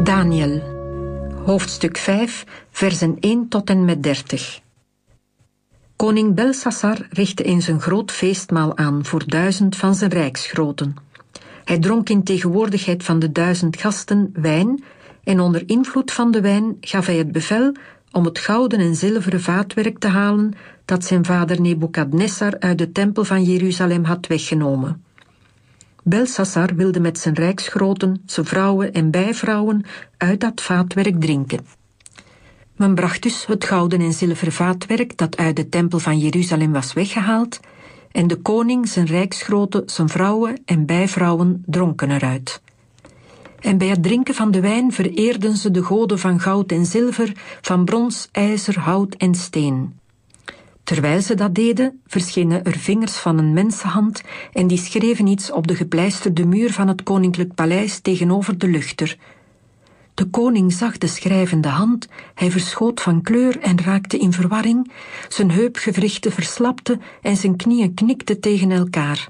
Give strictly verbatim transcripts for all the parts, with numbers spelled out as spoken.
Daniel, hoofdstuk vijf, versen één tot en met dertig. Koning Belsassar richtte eens een groot feestmaal aan voor duizend van zijn rijksgroten. Hij dronk in tegenwoordigheid van de duizend gasten wijn en onder invloed van de wijn gaf hij het bevel om het gouden en zilveren vaatwerk te halen dat zijn vader Nebukadnessar uit de tempel van Jeruzalem had weggenomen. Belsassar wilde met zijn rijksgroten, zijn vrouwen en bijvrouwen uit dat vaatwerk drinken. Men bracht dus het gouden en zilveren vaatwerk dat uit de tempel van Jeruzalem was weggehaald en de koning, zijn rijksgroten, zijn vrouwen en bijvrouwen dronken eruit. En bij het drinken van de wijn vereerden ze de goden van goud en zilver, van brons, ijzer, hout en steen. Terwijl ze dat deden, verschenen er vingers van een mensenhand en die schreven iets op de gepleisterde muur van het koninklijk paleis tegenover de luchter. De koning zag de schrijvende hand, hij verschoot van kleur en raakte in verwarring, zijn heupgewrichten verslapten en zijn knieën knikten tegen elkaar.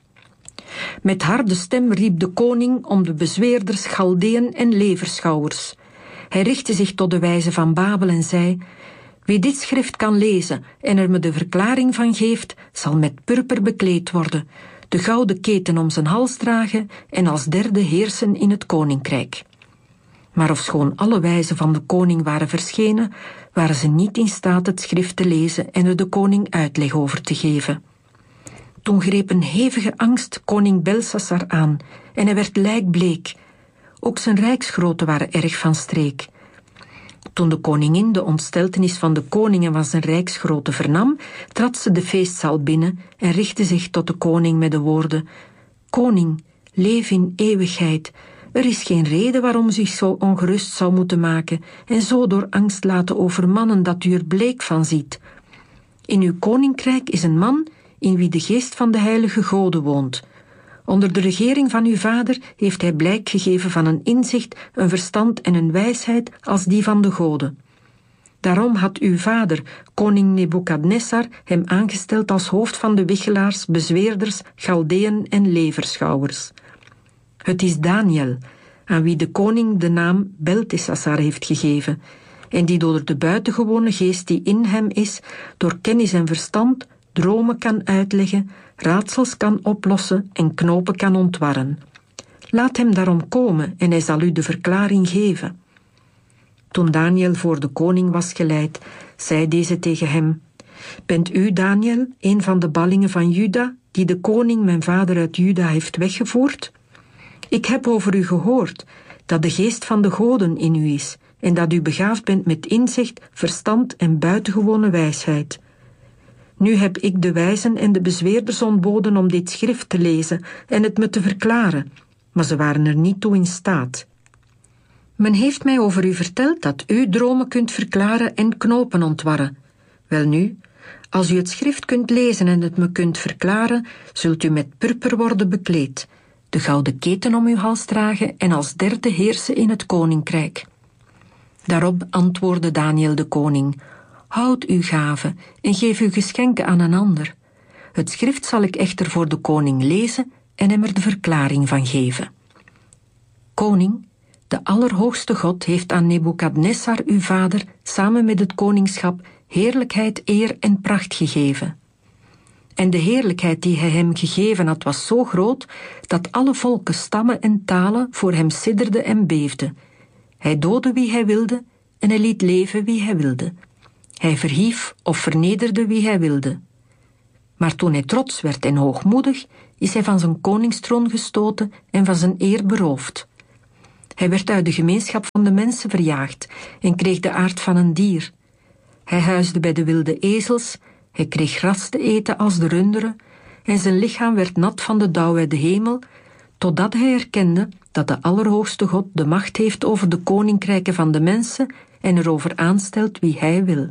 Met harde stem riep de koning om de bezweerders, Chaldeën en leverschouwers. Hij richtte zich tot de wijzen van Babel en zei: wie dit schrift kan lezen en er me de verklaring van geeft, zal met purper bekleed worden, de gouden keten om zijn hals dragen en als derde heersen in het koninkrijk. Maar ofschoon alle wijzen van de koning waren verschenen, waren ze niet in staat het schrift te lezen en er de koning uitleg over te geven. Toen greep een hevige angst koning Belsassar aan en hij werd lijkbleek. Ook zijn rijksgroten waren erg van streek. Toen de koningin de ontsteltenis van de koning en van zijn rijksgroten vernam, trad ze de feestzaal binnen en richtte zich tot de koning met de woorden: koning, leef in eeuwigheid. Er is geen reden waarom u zich zo ongerust zou moeten maken en zo door angst laten overmannen dat u er bleek van ziet. In uw koninkrijk is een man in wie de geest van de heilige goden woont. Onder de regering van uw vader heeft hij blijk gegeven van een inzicht, een verstand en een wijsheid als die van de goden. Daarom had uw vader, koning Nebukadnessar, hem aangesteld als hoofd van de wichelaars, bezweerders, Chaldeën en leverschouwers. Het is Daniel, aan wie de koning de naam Beltesassar heeft gegeven, en die door de buitengewone geest die in hem is, door kennis en verstand, dromen kan uitleggen, raadsels kan oplossen en knopen kan ontwarren. Laat hem daarom komen en hij zal u de verklaring geven. Toen Daniel voor de koning was geleid, zei deze tegen hem: bent u, Daniel, een van de ballingen van Juda, die de koning, mijn vader uit Juda, heeft weggevoerd? Ik heb over u gehoord dat de geest van de goden in u is en dat u begaafd bent met inzicht, verstand en buitengewone wijsheid. Nu heb ik de wijzen en de bezweerders ontboden om dit schrift te lezen en het me te verklaren, maar ze waren er niet toe in staat. Men heeft mij over u verteld dat u dromen kunt verklaren en knopen ontwarren. Welnu, als u het schrift kunt lezen en het me kunt verklaren, zult u met purper worden bekleed, de gouden keten om uw hals dragen en als derde heersen in het koninkrijk. Daarop antwoordde Daniel de koning: houd uw gave en geef uw geschenken aan een ander. Het schrift zal ik echter voor de koning lezen en hem er de verklaring van geven. Koning, de Allerhoogste God heeft aan Nebukadnessar uw vader samen met het koningschap heerlijkheid, eer en pracht gegeven. En de heerlijkheid die hij hem gegeven had was zo groot dat alle volken, stammen en talen voor hem sidderden en beefden. Hij doodde wie hij wilde en hij liet leven wie hij wilde. Hij verhief of vernederde wie hij wilde. Maar toen hij trots werd en hoogmoedig, is hij van zijn koningstroon gestoten en van zijn eer beroofd. Hij werd uit de gemeenschap van de mensen verjaagd en kreeg de aard van een dier. Hij huisde bij de wilde ezels, hij kreeg gras te eten als de runderen en zijn lichaam werd nat van de dauw uit de hemel, totdat hij erkende dat de Allerhoogste God de macht heeft over de koninkrijken van de mensen en erover aanstelt wie hij wil.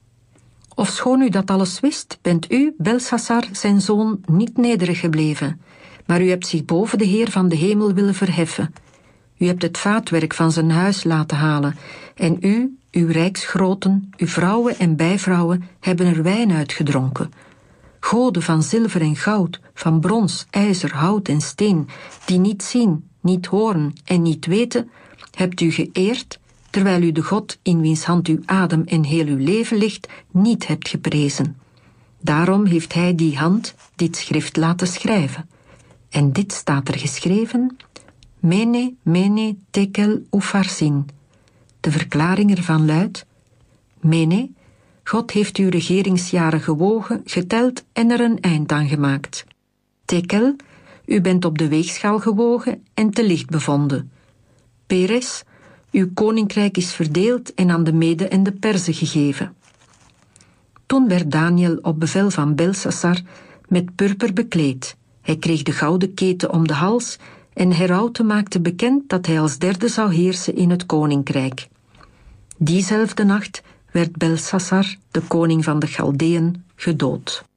Ofschoon u dat alles wist, bent u, Belsassar, zijn zoon, niet nederig gebleven, maar u hebt zich boven de Heer van de hemel willen verheffen. U hebt het vaatwerk van zijn huis laten halen en u, uw rijksgroten, uw vrouwen en bijvrouwen hebben er wijn uitgedronken. Goden van zilver en goud, van brons, ijzer, hout en steen, die niet zien, niet horen en niet weten, hebt u geëerd, terwijl u de God in wiens hand uw adem en heel uw leven ligt, niet hebt geprezen. Daarom heeft hij die hand dit schrift laten schrijven. En dit staat er geschreven: Mene, mene, tekel, upharsin. De verklaring ervan luidt: Mene, God heeft uw regeringsjaren gewogen, geteld en er een eind aan gemaakt. Tekel, u bent op de weegschaal gewogen en te licht bevonden. Peres, uw koninkrijk is verdeeld en aan de Meden en de Perzen gegeven. Toen werd Daniel op bevel van Belsassar met purper bekleed. Hij kreeg de gouden keten om de hals en Heraute maakte bekend dat hij als derde zou heersen in het koninkrijk. Diezelfde nacht werd Belsassar, de koning van de Chaldeën, gedood.